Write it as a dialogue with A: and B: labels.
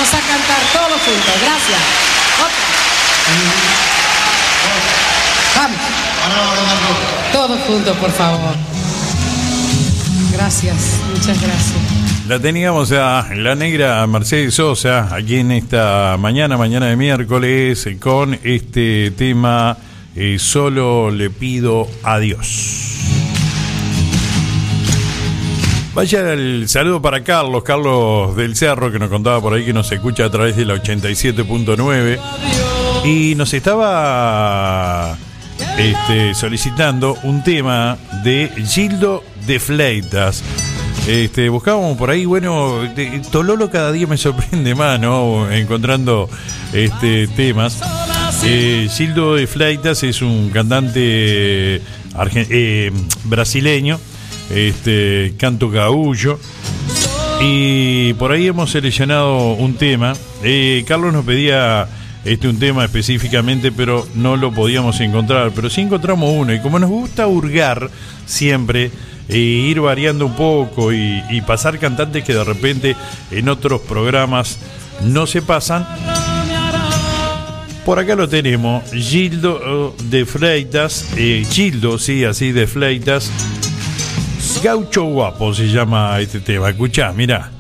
A: Vamos a cantar todos juntos. Gracias. Vamos. Todos juntos, por favor. Gracias. Muchas gracias.
B: La teníamos a la negra Mercedes Sosa aquí en esta mañana de miércoles con este tema Solo le pido a Dios. Vaya el saludo para Carlos del Cerro, que nos contaba por ahí que nos escucha a través de la 87.9 y nos estaba solicitando un tema de Gildo de Fleitas. Buscábamos por ahí, bueno, Tololo cada día me sorprende más, ¿no? Encontrando temas. Gildo de Fleitas es un cantante brasileño, canto gaúcho, y por ahí hemos seleccionado un tema. Carlos nos pedía un tema específicamente, pero no lo podíamos encontrar, pero sí encontramos uno, y como nos gusta hurgar siempre, ir variando un poco y pasar cantantes que de repente en otros programas no se pasan, por acá lo tenemos. Gildo de Fleitas, Gildo, sí, así de Fleitas, Gaucho Guapo se llama este tema. Escuchá, mirá.